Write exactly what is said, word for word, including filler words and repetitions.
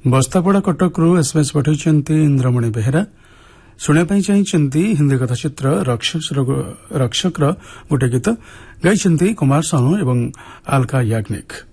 बस्तापड़ा कटकरू SMS पठाइଛନ୍ତି Indramani Behera शुणाई चाहिए हिंदी कथाचित्र रक्षक गोटे गीत गाई कुमार सानू एवं आलका याग्निक।